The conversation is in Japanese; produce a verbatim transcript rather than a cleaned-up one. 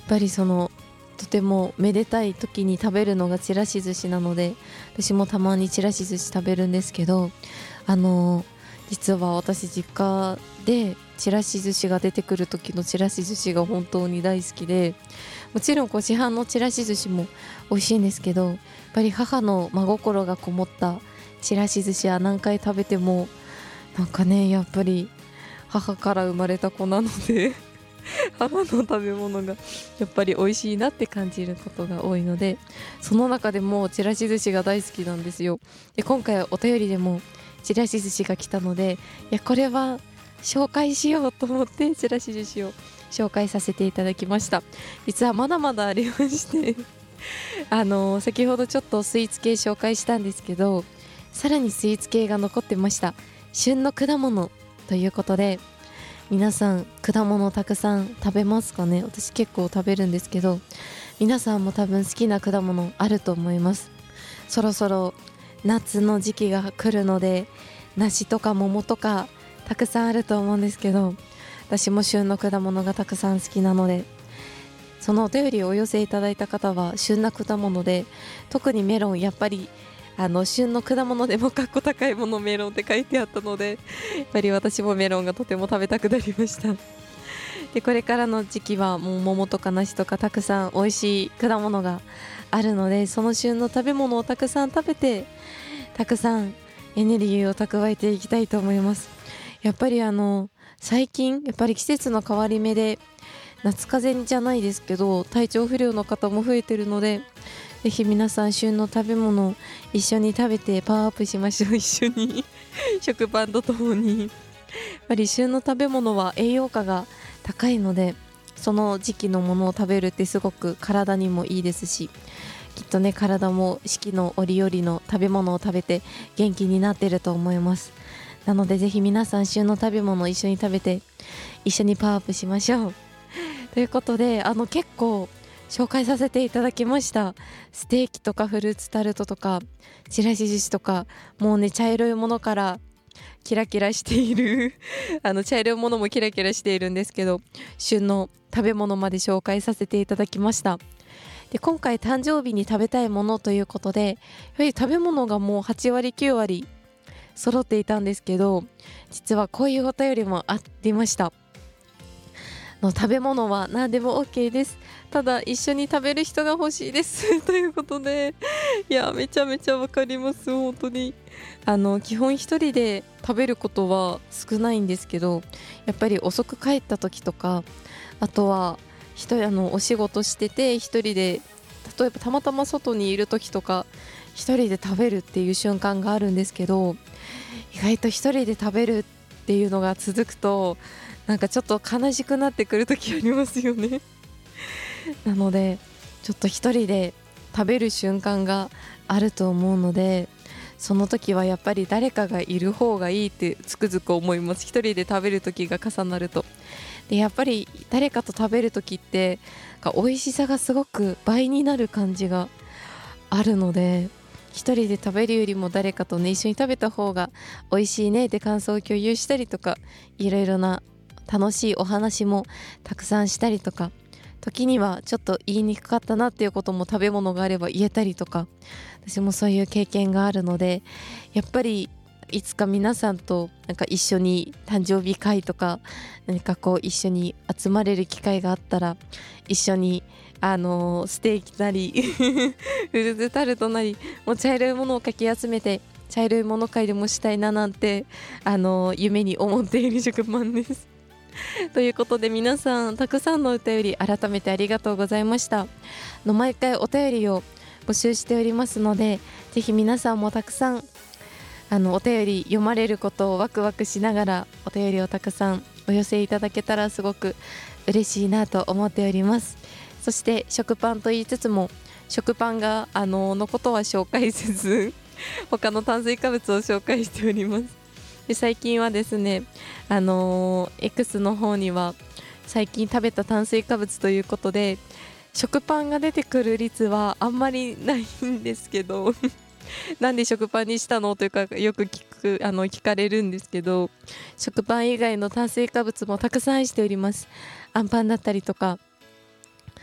ぱりそのとてもめでたい時に食べるのがちらし寿司なので、私もたまにちらし寿司食べるんですけど、あの実は私実家でちらし寿司が出てくる時のちらし寿司が本当に大好きで、もちろんこう市販のちらし寿司も美味しいんですけど、やっぱり母の真心がこもったちらし寿司は何回食べてもなんかね、やっぱり母から生まれた子なので母の食べ物がやっぱり美味しいなって感じることが多いので、その中でもちらし寿司が大好きなんですよ。で今回お便りでもちらし寿司が来たので、いやこれは紹介しようと思ってちらし寿司を紹介させていただきました。実はまだまだありましてあの先ほどちょっとスイーツ系紹介したんですけど、さらにスイーツ系が残ってました。旬の果物ということで、皆さん果物たくさん食べますかね。私結構食べるんですけど、皆さんも多分好きな果物あると思います。そろそろ夏の時期が来るので、梨とか桃とかたくさんあると思うんですけど、私も旬の果物がたくさん好きなので、そのお便りをお寄せいただいた方は旬な果物で、特にメロン、やっぱりあの旬の果物でもかっこ高いものメロンって書いてあったので、やっぱり私もメロンがとても食べたくなりましたでこれからの時期はもう桃とか梨とかたくさん美味しい果物があるので、その旬の食べ物をたくさん食べて、たくさんエネルギーを蓄えていきたいと思います。やっぱりあの最近やっぱり季節の変わり目で夏風邪じゃないですけど体調不良の方も増えてるので、ぜひ皆さん旬の食べ物を一緒に食べてパワーアップしましょう。一緒に食パンとともに。やっぱり旬の食べ物は栄養価が高いので、その時期のものを食べるってすごく体にもいいですし、きっとね体も四季の折々の食べ物を食べて元気になってると思います。なのでぜひ皆さん旬の食べ物を一緒に食べて一緒にパワーアップしましょうということで、あの結構紹介させていただきました。ステーキとかフルーツタルトとかちらし寿司とか、もうね茶色いものからキラキラしているあの茶色いものもキラキラしているんですけど、旬の食べ物まで紹介させていただきました。で今回誕生日に食べたいものということで、やはり食べ物がもうはちわりきゅうわり揃っていたんですけど、実はこういうお便りもありました。の食べ物は何でも OK です。ただ一緒に食べる人が欲しいですということで、いやめちゃめちゃわかります。本当にあの基本一人で食べることは少ないんですけど、やっぱり遅く帰った時とか、あとは一人あのお仕事してて一人で、例えばたまたま外にいる時とか一人で食べるっていう瞬間があるんですけど、意外と一人で食べるっていうのが続くとなんかちょっと悲しくなってくる時ありますよねなのでちょっと一人で食べる瞬間があると思うので、その時はやっぱり誰かがいる方がいいってつくづく思います。一人で食べる時が重なると。でやっぱり誰かと食べる時って美味しさがすごく倍になる感じがあるので、一人で食べるよりも誰かとね一緒に食べた方が美味しいねって感想を共有したりとか、いろいろな楽しいお話もたくさんしたりとか、時にはちょっと言いにくかったなっていうことも食べ物があれば言えたりとか、私もそういう経験があるので、やっぱりいつか皆さんとなんか一緒に誕生日会とか何かこう一緒に集まれる機会があったら、一緒にあのー、ステーキなりフルーツタルトなり、もう茶色いものをかき集めて茶色いもの会でもしたいななんて、あのー、夢に思っている食パンですということで、皆さんたくさんのお便り改めてありがとうございました。の毎回お便りを募集しておりますので、ぜひ皆さんもたくさんあのお便り読まれることをワクワクしながらお便りをたくさんお寄せいただけたらすごく嬉しいなと思っております。そして食パンと言いつつも食パンがあののことは紹介せず他の炭水化物を紹介しております。で最近はですね、あのー、X の方には最近食べた炭水化物ということで食パンが出てくる率はあんまりないんですけどなんで食パンにしたのというかよく聞くあの聞かれるんですけど、食パン以外の炭水化物もたくさんしております。アンパンだったりとか